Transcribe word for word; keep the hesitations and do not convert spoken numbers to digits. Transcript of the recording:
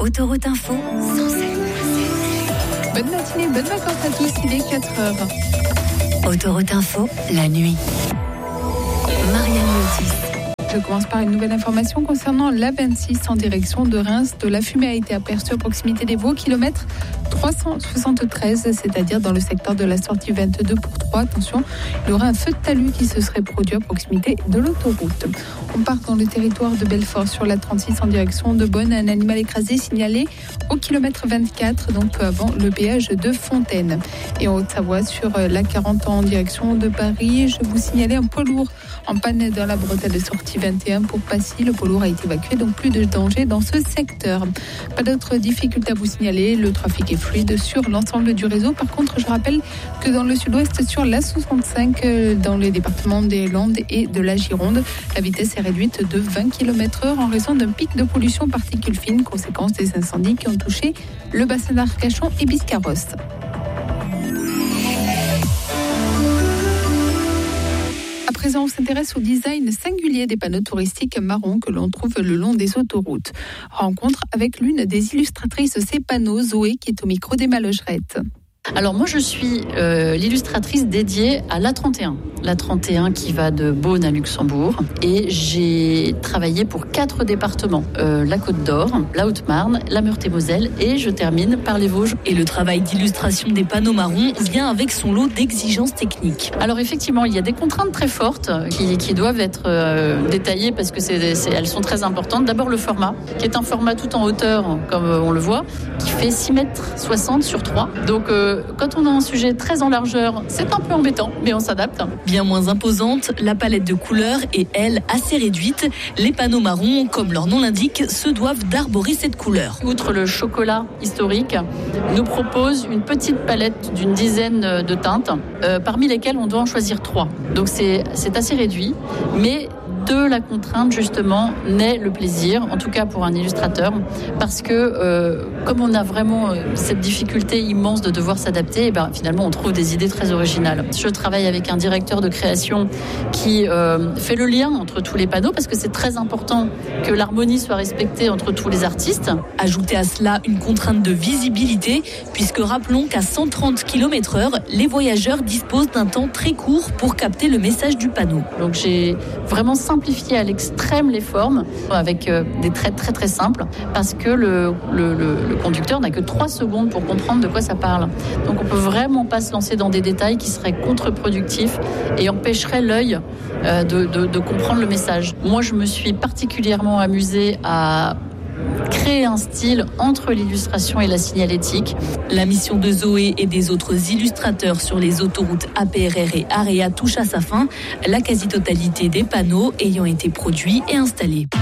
Autoroute Info, Sancerre. Bonne matinée, bonnes vacances à tous, il est quatre heures. Autoroute Info, la nuit. Marianne Motis. Je commence par une nouvelle information concernant l'A vingt-six en direction de Reims. De la fumée a été aperçue à proximité des Vaux, kilomètre trois cent soixante-treize, c'est-à-dire dans le secteur de la sortie vingt-deux pour trois. Attention, il y aura un feu de talus qui se serait produit à proximité de l'autoroute. On part dans le territoire de Belfort sur la trente-six en direction de Beaune. Un animal écrasé signalé au kilomètre vingt-quatre, donc peu avant le péage de Fontaine. Et en Haute-Savoie sur la quarante en direction de Paris, je vous signalais un poids lourd en panne dans la bretelle de sortie vingt et un pour Passy. Le poids lourd a été évacué, donc plus de danger dans ce secteur. Pas d'autres difficultés à vous signaler. Le trafic est fluide sur l'ensemble du réseau. Par contre, je rappelle que dans le sud-ouest, sur l'A soixante-cinq, dans les départements des Landes et de la Gironde, la vitesse est réduite de vingt kilomètres heure en raison d'un pic de pollution particules fines, conséquence des incendies qui ont touché le bassin d'Arcachon et Biscarrosse. À présent, on s'intéresse au design singulier des panneaux touristiques marrons que l'on trouve le long des autoroutes. Rencontre avec l'une des illustratrices de ces panneaux, Zoé, qui est au micro d'Emma Logerette. Alors moi je suis euh, l'illustratrice dédiée à l'A trente et un. L'A trente et un qui va de Beaune à Luxembourg. Et j'ai travaillé pour quatre départements. Euh, la Côte d'Or, la Haute-Marne, la Meurthe-et-Moselle et je termine par les Vosges. Et le travail d'illustration des panneaux marrons vient avec son lot d'exigences techniques. Alors effectivement, il y a des contraintes très fortes qui, qui doivent être euh, détaillées parce que c'est, c'est, elles sont très importantes. D'abord le format, qui est un format tout en hauteur, comme on le voit, qui fait six mètres soixante sur trois. Donc euh, quand on a un sujet très en largeur, c'est un peu embêtant, mais on s'adapte. Bien moins imposante, la palette de couleurs est, elle, assez réduite. Les panneaux marrons, comme leur nom l'indique, se doivent d'arborer cette couleur. Outre le chocolat historique, nous propose une petite palette d'une dizaine de teintes, euh, parmi lesquelles on doit en choisir trois. Donc c'est, c'est assez réduit, mais de la contrainte, justement, naît le plaisir, en tout cas pour un illustrateur, parce que euh, comme on a vraiment euh, cette difficulté immense de devoir s'adapter, et ben, finalement on trouve des idées très originales. Je travaille avec un directeur de création qui euh, fait le lien entre tous les panneaux, parce que c'est très important que l'harmonie soit respectée entre tous les artistes. Ajoutez à cela une contrainte de visibilité, puisque rappelons qu'à cent trente kilomètres heure, les voyageurs disposent d'un temps très court pour capter le message du panneau. Donc j'ai vraiment simplifier à l'extrême les formes avec euh, des traits très très simples parce que le, le, le, le conducteur n'a que trois secondes pour comprendre de quoi ça parle. Donc on peut vraiment pas se lancer dans des détails qui seraient contre-productifs et empêcheraient l'œil euh, de, de, de comprendre le message. Moi je me suis particulièrement amusée à créer un style entre l'illustration et la signalétique. La mission de Zoé et des autres illustrateurs sur les autoroutes A P R R et AREA touche à sa fin, la quasi-totalité des panneaux ayant été produits et installés.